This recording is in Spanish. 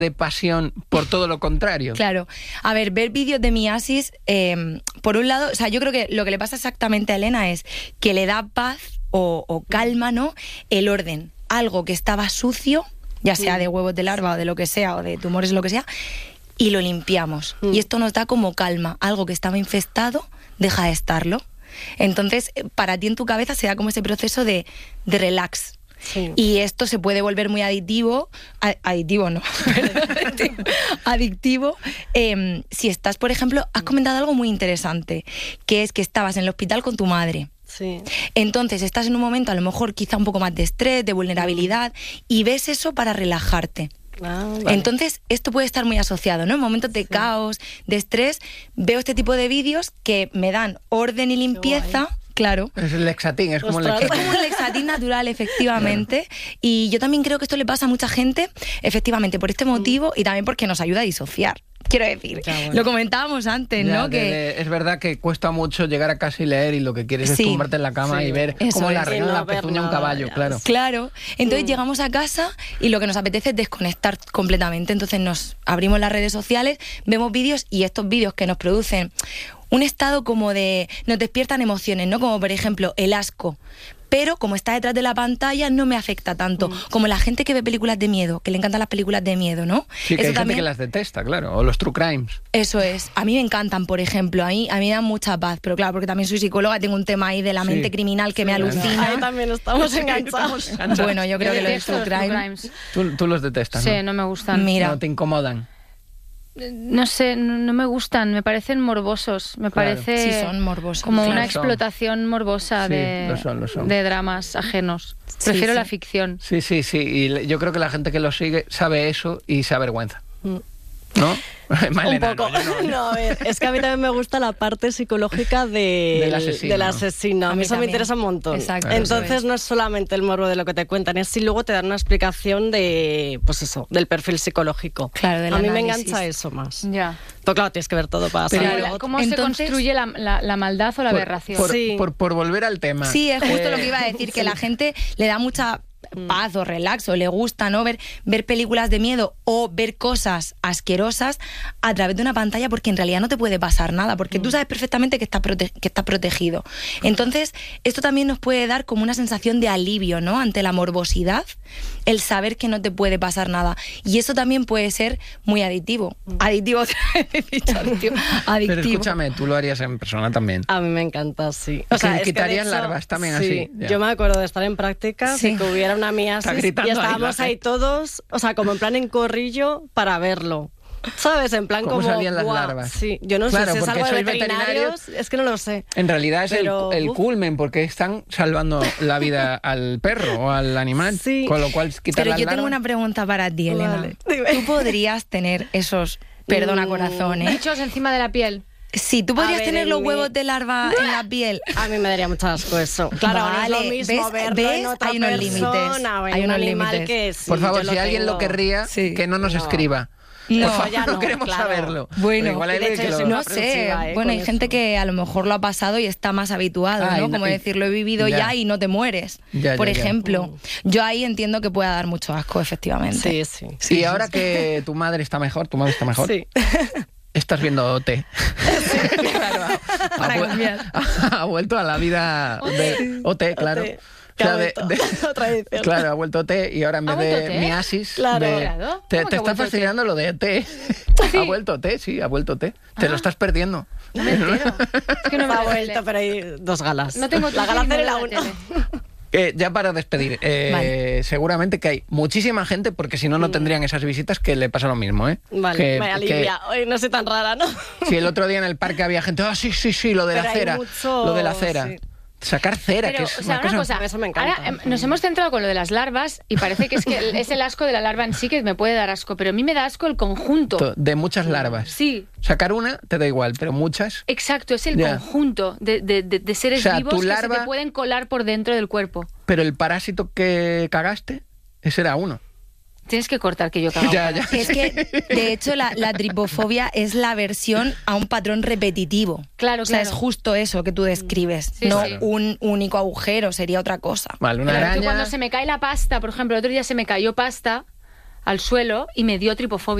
de pasión por todo lo contrario. Claro. A ver, ver vídeos de Miasis, por un lado, o sea, yo creo que lo que le pasa exactamente a Elena es que le da paz o calma, ¿no? El orden. Algo que estaba sucio, ya sea de huevos de larva o de lo que sea, o de tumores o lo que sea, y lo limpiamos. Y esto nos da como calma. Algo que estaba infestado deja de estarlo. Entonces, para ti en tu cabeza se da como ese proceso de relax. Sí. Y esto se puede volver muy adictivo si estás, por ejemplo, has comentado algo muy interesante, que es que estabas en el hospital con tu madre. Sí. Entonces estás en un momento a lo mejor quizá un poco más de estrés, de vulnerabilidad, y ves eso para relajarte. Vale. Entonces esto puede estar muy asociado, ¿no? En momentos de caos, de estrés, veo este tipo de vídeos que me dan orden y limpieza. Claro. Es el Lexatín, es como el Lexatín. Es como un Lexatín natural, efectivamente. Claro. Y yo también creo que esto le pasa a mucha gente, efectivamente, por este motivo y también porque nos ayuda a disociar. Quiero decir, lo comentábamos antes, ¿no? Es verdad que cuesta mucho llegar a casa y leer, y lo que quieres es tumbarte en la cama y ver cómo le arregla la pezuña a un caballo, Claro. Entonces llegamos a casa y lo que nos apetece es desconectar completamente. Entonces nos abrimos las redes sociales, vemos vídeos, y estos vídeos que nos producen un estado como de... nos despiertan emociones, ¿no? Como por ejemplo el asco. Pero como está detrás de la pantalla no me afecta tanto. Como la gente que ve películas de miedo, que le encantan las películas de miedo, ¿no? Sí, que hay gente que las detesta, claro. O los true crimes. Eso es. A mí me encantan, por ejemplo. A mí me dan mucha paz. Pero claro, porque también soy psicóloga, tengo un tema ahí de la mente criminal que me alucina. Ahí también estamos enganchados. Bueno, yo creo que los true crimes... Tú los detestas, ¿no? Sí, no me gustan. Mira. No te incomodan. No sé, no me gustan, me parecen morbosos, me parece sí, son morbosos. Como una explotación morbosa lo son. de dramas ajenos. Prefiero la ficción. Sí, y yo creo que la gente que lo sigue sabe eso y se avergüenza. ¿No? Malena, un poco. No, a ver, es que a mí también me gusta la parte psicológica del asesino. A mí eso me interesa un montón. Exacto. Entonces no es solamente el morbo de lo que te cuentan, es si luego te dan una explicación de, pues eso, del perfil psicológico. Claro, del a mí análisis. Me engancha eso más. Ya. Pero claro, tienes que ver todo para saber. ¿Cómo se construye la maldad o la aberración? Por volver al tema. Sí, es justo lo que iba a decir, que la gente le da mucha paz o relax, o le gusta, ¿no? Ver películas de miedo o ver cosas asquerosas a través de una pantalla, porque en realidad no te puede pasar nada, porque tú sabes perfectamente que estás protegido. Entonces, esto también nos puede dar como una sensación de alivio, ¿no? Ante la morbosidad, el saber que no te puede pasar nada. Y eso también puede ser muy adictivo. Adictivo. Pero escúchame, tú lo harías en persona también. A mí me encanta, sí. O sea, quitarías larvas también así. Ya. Yo me acuerdo de estar en práctica, y que hubiera una Miasis y estábamos ahí todos, o sea, como en plan en corrillo para verlo. ¿Sabes? En plan ¿Cómo salían las larvas? Sí, yo no sé si es algo de veterinarios, es que no lo sé. En realidad es el culmen, porque están salvando la vida al perro o al animal, con lo cual quitar las larvas. Pero yo tengo una pregunta para ti, Elena. Vale. ¿Tú podrías tener esos, perdona corazón, bichos encima de la piel? Sí, tú podrías tener los huevos de larva en la piel. A mí me daría mucho asco eso. Claro, no es lo mismo verlo en otra hay unos límites. Hay unos límites. Que sí, por favor, si alguien lo querría, que no nos escriba. No, por favor, no queremos saberlo. Bueno, igual no sé. Bueno, hay gente que a lo mejor lo ha pasado y está más habituado, ¿no? Como decir, lo he vivido ya y no te mueres. Por ejemplo, yo ahí entiendo que pueda dar mucho asco, efectivamente. Sí. Y ahora que tu madre está mejor, Sí. Estás viendo OT. Claro, ha vuelto a la vida de OT, claro. Claro, ha vuelto OT y ahora en vez de Miasis, te está fascinando lo de OT. Ha vuelto OT, sí, ha vuelto OT. Te lo estás perdiendo. No me entero. Es que no me ha vuelto, pero hay dos galas. No tengo la gala cero y la 1. Ya para despedir, seguramente que hay muchísima gente, porque si no, no tendrían esas visitas, que le pasa lo mismo, ¿eh? Vale, me alivia. Hoy no soy tan rara, ¿no? Si el otro día en el parque había gente, sí, lo de la cera. Lo de la cera. Sí. Sacar cera, pero, que es una cosa. Eso me encanta. Ahora nos hemos centrado con lo de las larvas y parece que es el asco de la larva en sí que me puede dar asco, pero a mí me da asco el conjunto. De muchas larvas. Sí. Sacar una te da igual, pero muchas... Exacto, es el conjunto de seres vivos que se te pueden colar por dentro del cuerpo. Pero el parásito que cagaste, ese era uno. Tienes que cortar que yo cago. Ya. Es que, de hecho, la tripofobia es la aversión a un patrón repetitivo. Claro, o sea, es justo eso que tú describes. Un único agujero, sería otra cosa. Vale, una araña. Yo cuando se me cae la pasta, por ejemplo, el otro día se me cayó pasta, al suelo y me dio tripofobia.